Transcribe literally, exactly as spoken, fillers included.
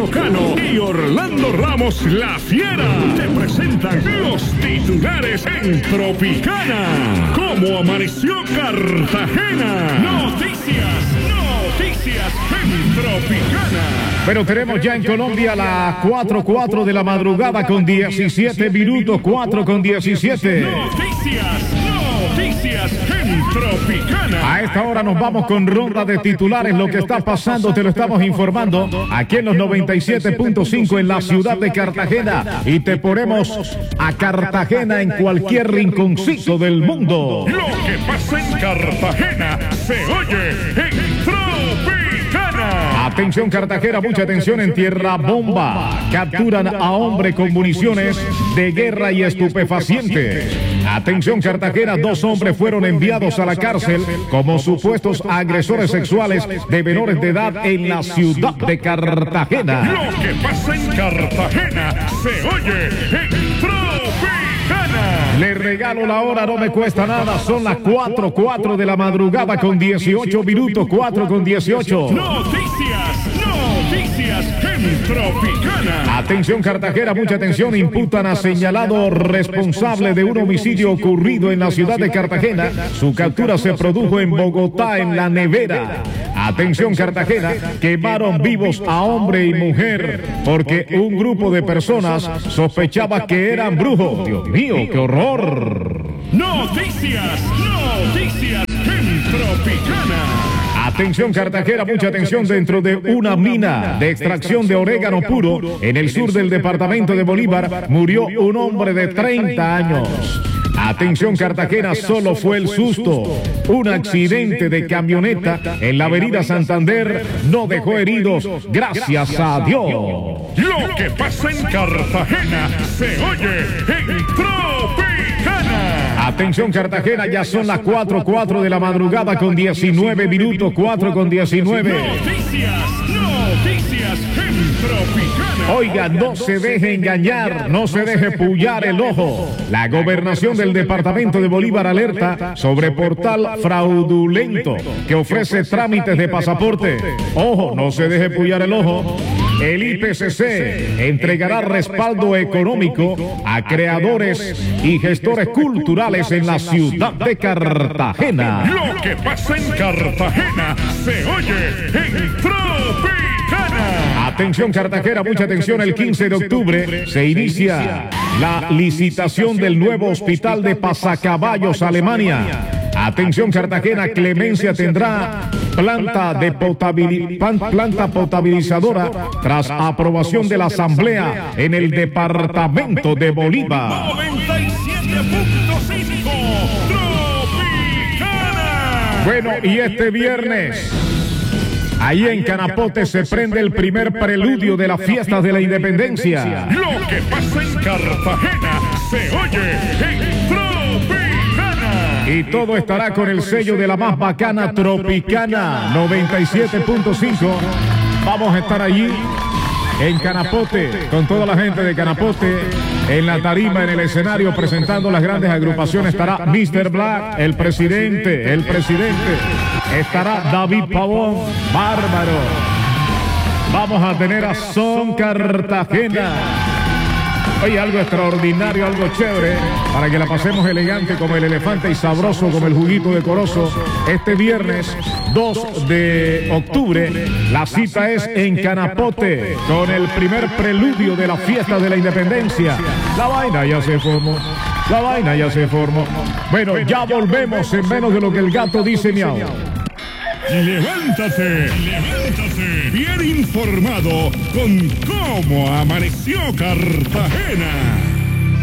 Alberto Cano y Orlando Ramos La Fiera te presentan los titulares en Tropicana. ¿Cómo amaneció Cartagena? Noticias, noticias en Tropicana. Pero tenemos ya en Colombia las cuatro cuatro de la madrugada con diecisiete minutos, cuatro con diecisiete. Noticias, noticias en Tropicana. A esta hora nos vamos con ronda de titulares. Lo que está pasando te lo estamos informando aquí en los noventa y siete punto cinco en la ciudad de Cartagena. Y te ponemos a Cartagena en cualquier rinconcito del mundo. Lo que pasa en Cartagena se oye en Tropicana. Atención Cartagena, mucha atención en Tierra Bomba. Capturan a hombre con municiones de guerra y estupefacientes. Atención Cartagena, dos hombres fueron enviados a la cárcel como supuestos agresores sexuales de menores de edad en la ciudad de Cartagena. Lo que pasa en Cartagena se oye en Tropicana. Le regalo la hora, no me cuesta nada. Son las cuatro cuatro de la madrugada con dieciocho minutos, cuatro con dieciocho. Noticias, noticias en Tropicana. Atención Cartagena, mucha atención. Imputan a señalado responsable de un homicidio ocurrido en la ciudad de Cartagena. Su captura se produjo en Bogotá, en La Nevera. Atención Cartagena, quemaron vivos a hombre y mujer porque un grupo de personas sospechaba que eran brujos. Dios mío, qué horror. Noticias, noticias en Tropicana. Atención Cartagena, mucha atención. Dentro de una mina de extracción de orégano puro en el sur del departamento de Bolívar murió un hombre de treinta años. Atención Cartagena, solo fue el susto. Un accidente de camioneta en la avenida Santander no dejó heridos, gracias a Dios. Lo que pasa en Cartagena se oye en Tropicana. Atención Cartagena, ya son las cuatro cuatro de la madrugada con diecinueve minutos, cuatro con diecinueve. Noticias, noticias en Tropicana. Oiga, no se deje engañar, no se deje pullar el ojo. La gobernación del departamento de Bolívar alerta sobre portal fraudulento que ofrece trámites de pasaporte. Ojo, no se deje pullar el ojo. El I P C C entregará respaldo económico a creadores y gestores culturales en la ciudad de Cartagena. Lo que pasa en Cartagena se oye en Tropicana. Atención Cartagena, mucha atención. El quince de octubre se inicia la licitación del nuevo hospital de Pasacaballos, Alemania. Atención Cartagena, Clemencia tendrá planta de potabili, pan, planta potabilizadora tras aprobación de la asamblea en el departamento de Bolívar. noventa y siete punto cinco Tropicana. Bueno, y este viernes ahí en Canapote se prende el primer preludio de las fiestas de la independencia. Lo que pasa en Cartagena se oye en Tropicana. Y todo estará con el sello de la más bacana Tropicana noventa y siete punto cinco. Vamos a estar allí en Canapote con toda la gente de Canapote en la tarima, en el escenario, presentando las grandes agrupaciones. Estará mister Black, el presidente, el presidente. Estará David Pavón, bárbaro. Vamos a tener a Son Cartagena. Oye, algo extraordinario, algo chévere, para que la pasemos elegante como el elefante y sabroso como el juguito decoroso. Este viernes dos de octubre, la cita es en Canapote, con el primer preludio de la fiesta de la independencia. La vaina ya se formó, la vaina ya se formó. Bueno, ya volvemos en menos de lo que el gato dice miau. Levántate, levántate, bien informado con cómo amaneció Cartagena.